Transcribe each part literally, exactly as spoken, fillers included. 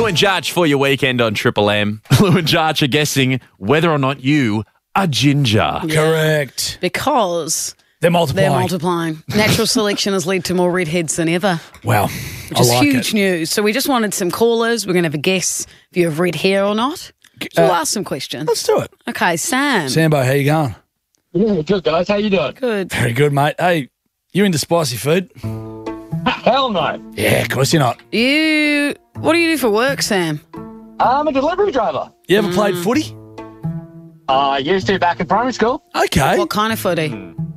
Lou and Jarch for your weekend on Triple M. Lou and Jarch are guessing whether or not you are ginger. Correct. Because They're multiplying. they're multiplying. Natural selection has led to more redheads than ever, Wow. which I is like huge it. news. So we just wanted some callers. We're going to have a guess if you have red hair or not. So we'll Uh, ask some questions. Let's do it. Okay, Sam. Sambo, how you going? Yeah, good guys. How you doing? Good. Very good, mate. Hey, you into spicy food? Hell no. Yeah, of course you're not. You, what do you do for work, Sam? I'm a delivery driver. You ever played footy? Uh, I used to back in primary school. Okay. What kind of footy?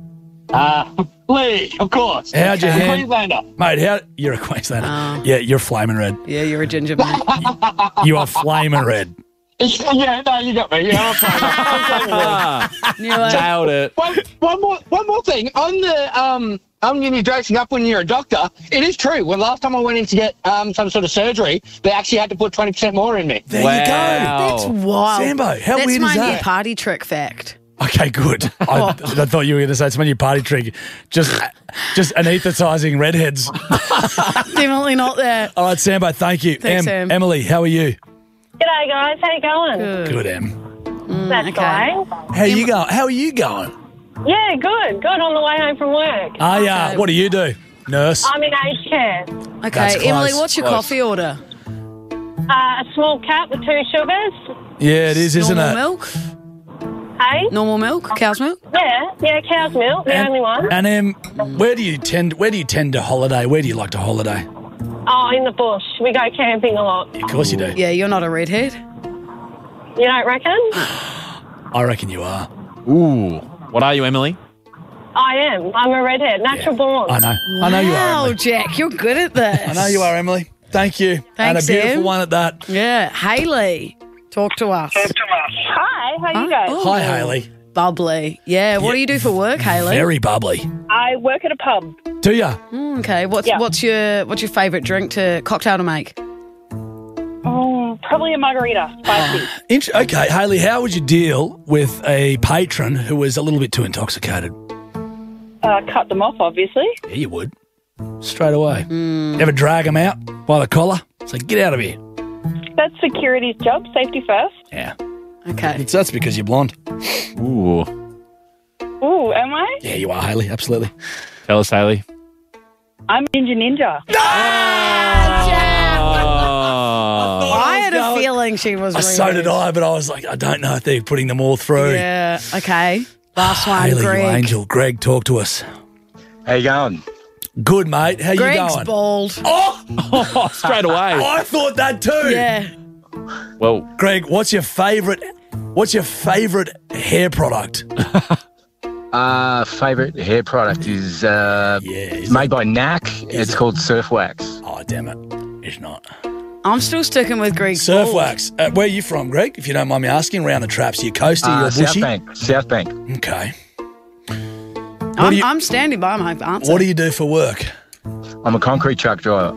Uh, Lee, of course. How'd you I'm a hand- Queenslander. Mate, how you're a Queenslander. Oh. Yeah, you're flaming red. Yeah, you're a ginger man. You are flaming red. Yeah, no, you got me. Yeah, I'm fine. I'm fine. Ah, Knew it. nailed it. one, one more, one more thing on the um. I'm going to be dressing up when you're a doctor. It is true. When last time I went in to get um, some sort of surgery, they actually had to put twenty percent more in me. There Wow. you go. That's wild. Sambo, how That's weird my is new that? party trick fact. Okay, good. I, Oh. I thought you were going to say it's my new party trick. Just, just anaesthetising redheads. Definitely not that. All right, Sambo, thank you. Thanks, Sam. Emily, how are you? G'day guys, how you going? Good. Good, Em. That's okay. going. How you going? How are you going? Yeah, good. Good on the way home from work. Ah, yeah. Okay. What do you do? Nurse. I'm in aged care. Okay, That's Emily, close. what's your Close. coffee order? Uh, a small cup with two sugars. Yeah, it is, isn't Normal it? milk? Hey? Normal milk? Cow's milk? Yeah, yeah, cow's milk, the And- only one. And um, where do you tend? Where do you tend to holiday? Where do you like to holiday? Oh, in the bush. We go camping a lot. Of course you do. Yeah, you're not a redhead. You don't reckon? I reckon you are. Ooh. What are you, Emily? I am. I'm a redhead, natural born. I know. I know you are, Wow, Emily. Jack, you're good at this. I know you are, Emily. Thank you. and a Thanks, beautiful Em. one at that. Yeah, Haley, talk to us. Hi, how you Huh? going? Oh, Hi, Haley. Bubbly. Yeah, what Yeah. do you do for work, Haley? Very bubbly. I work at a pub. Do ya? Mm, okay, what's Yeah. what's your what's your favourite drink to cocktail to make? Oh, probably a margarita. Spicy. Int- okay, Haley, how would you deal with a patron who was a little bit too intoxicated? Uh, cut them off, obviously. Yeah, you would. Straight away. Ever drag him out by the collar? Say, get out of here. That's security's job. Safety first. Yeah. Okay. It's, that's because you're blonde. Ooh. Ooh, am I? Yeah, you are, Haley. Absolutely. Tell us, Haley. I'm Ninja Ninja. Oh. I had a going- feeling she was Uh, so redhead. did I, but I was like, I don't know if they're putting them all through. Yeah, okay. Last one, Haley, Greg. you angel. Greg, talk to us. How you going? Good, mate. How Greg's you going? bald. Oh, Oh, straight away. I thought that too. Yeah. Well, Greg, what's your favourite? What's your favourite hair product? Uh, favorite hair product is uh, Yeah, is made by N A C. It's it? called Surf Wax. Oh, damn it. It's not. I'm still sticking with Greg's Surf bald. wax. Uh, where are you from, Greg? If you don't mind me asking, around the traps. Are you coasty Uh, or South bushy? Bank. South Bank. Okay. I'm, do you- I'm standing by my answer. What do you do for work? I'm a concrete truck driver.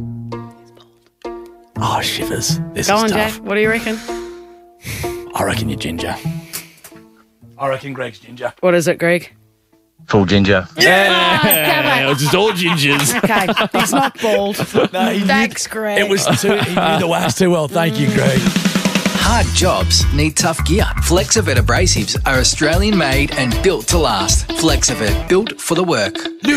Oh, shivers. This Go is on, tough. Jack. What do you reckon? I reckon you're ginger. I reckon Greg's ginger. What is it, Greg? Full ginger. yeah, it was just all gingers. Okay, he's not bald. No, he Thanks, Greg. It was too. He knew the wax too well. Thank you, Greg. Hard jobs need tough gear. Flexivert abrasives are Australian made and built to last. Flexivert, built for the work.